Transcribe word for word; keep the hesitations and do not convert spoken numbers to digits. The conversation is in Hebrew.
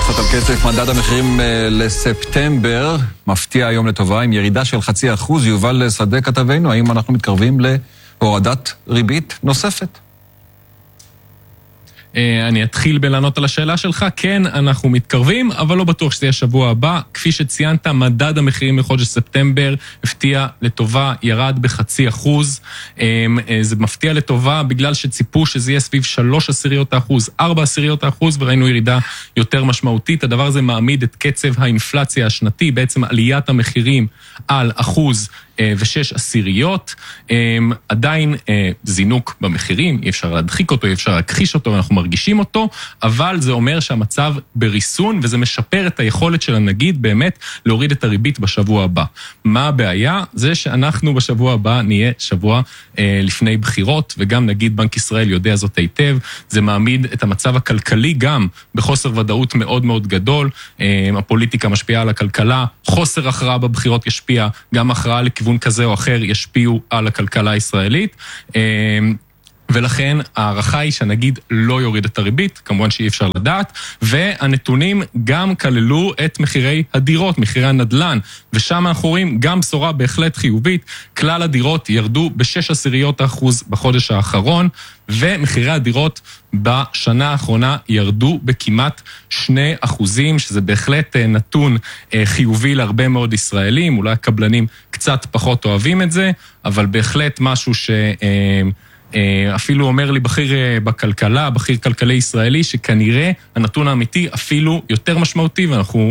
קצת על כסף, מדד המחירים לספטמבר מפתיע היום לטובה עם ירידה של חצי אחוז. יובל שדה כתבנו, האם אנחנו מתקרבים להורדת ריבית נוספת? אני אתחיל בלענות על השאלה שלך. כן, אנחנו מתקרבים, אבל לא בטוח שזה יהיה שבוע הבא. כפי שציינת, מדד המחירים לחודש ספטמבר הפתיע לטובה, ירד בחצי אחוז. זה מפתיע לטובה בגלל שציפו שזה יהיה סביב שלוש עשיריות האחוז, ארבע עשיריות האחוז, וראינו ירידה יותר משמעותית. הדבר הזה מעמיד את קצב האינפלציה השנתי, בעצם עליית המחירים על אחוז ושש עשיריות. עדיין זינוק במחירים, אי אפשר להדחיק אותו, אי אפשר להכחיש אותו, ואנחנו מרגישים אותו, אבל זה אומר שהמצב בריסון, וזה משפר את היכולת של הנגיד באמת להוריד את הריבית בשבוע הבא. מה הבעיה? זה שאנחנו בשבוע הבא נהיה שבוע לפני בחירות, וגם נגיד בנק ישראל יודע זאת היטב. זה מעמיד את המצב הכלכלי גם בחוסר ודאות מאוד מאוד גדול. הפוליטיקה משפיעה על הכלכלה, חוסר הכרעה בבחירות ישפיע, גם הכרעה לכיוון כזה או אחר ישפיעו על הכלכלה הישראלית. ולכן הערכה היא שנגיד לא יוריד את הריבית, כמובן שאי אפשר לדעת, והנתונים גם כללו את מחירי הדירות, מחירי הנדלן, ושם אנחנו רואים גם בשורה בהחלט חיובית. כלל הדירות ירדו בשש עשיריות האחוז בחודש האחרון, ומחירי הדירות בשנה האחרונה ירדו בכמעט שני אחוזים, שזה בהחלט נתון חיובי להרבה מאוד ישראלים. אולי הקבלנים קצת פחות אוהבים את זה, אבל בהחלט משהו ש... אפילו אומר לי בכיר בכלכלה, בכיר כלכלי ישראלי, שכנראה הנתון האמיתי אפילו יותר משמעותי, ואנחנו